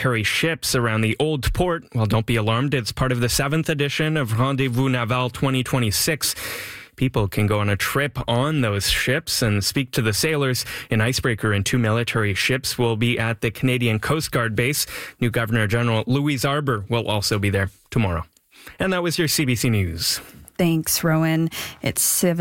military ships around the Old Port. Well, don't be alarmed. It's part of the 7th edition of Rendezvous Naval 2026. People can go on a trip on those ships and speak to the sailors. An icebreaker and 2 military ships will be at the Canadian Coast Guard base. New Governor General Louise Arbour will also be there tomorrow. And that was your CBC News. Thanks, Rowan. It's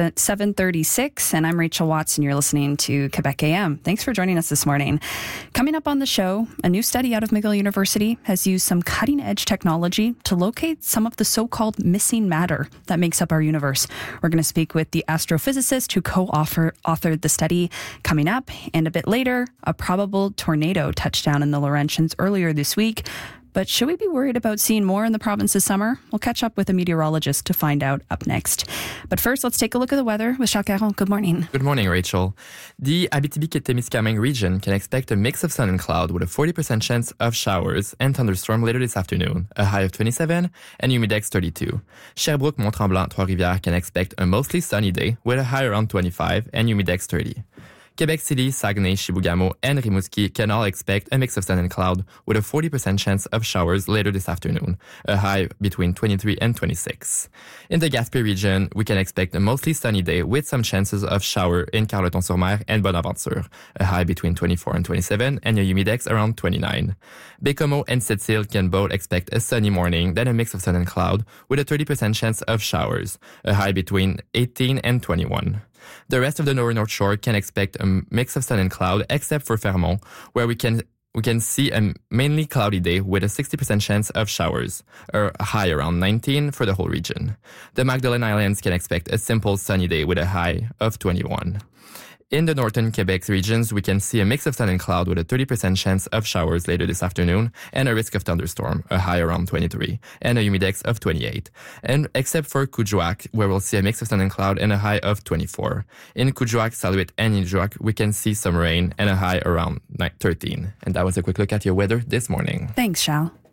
7:36, and I'm Rachel Watson. You're listening to Quebec AM. Thanks for joining us this morning. Coming up on the show, a new study out of McGill University has used some cutting-edge technology to locate some of the so-called missing matter that makes up our universe. We're going to speak with the astrophysicist who co-authored the study coming up, and a bit later, a probable tornado touched down in the Laurentians earlier this week. But should we be worried about seeing more in the province this summer? We'll catch up with a meteorologist to find out up next. But first, let's take a look at the weather with Charles Caron. Good morning. Good morning, Rachel. The Abitibi-Témiscamingue region can expect a mix of sun and cloud with a 40% chance of showers and thunderstorm later this afternoon, a high of 27 and humidex 32. Sherbrooke, Mont-Tremblant, Trois-Rivières can expect a mostly sunny day with a high around 25 and humidex 30. Quebec City, Saguenay, Chibougamau, and Rimouski can all expect a mix of sun and cloud with a 40% chance of showers later this afternoon, a high between 23 and 26. In the Gaspé region, we can expect a mostly sunny day with some chances of shower in Carleton-sur-Mer and Bonaventure, a high between 24 and 27 and a humidex around 29. Bécomo and Sept-Îles can both expect a sunny morning, then a mix of sun and cloud with a 30% chance of showers, a high between 18 and 21. The rest of the Lower North Shore can expect a mix of sun and cloud, except for Fermont, where we can see a mainly cloudy day with a 60% chance of showers, or a high around 19 for the whole region. The Magdalen Islands can expect a simple sunny day with a high of 21. In the northern Quebec regions, we can see a mix of sun and cloud with a 30% chance of showers later this afternoon and a risk of thunderstorm, a high around 23, and a humidex of 28. And except for Kuujjuaq, where we'll see a mix of sun and cloud and a high of 24. In Kuujjuaq, Saluit, and Inujjuaq, we can see some rain and a high around 13. And that was a quick look at your weather this morning. Thanks, Charles.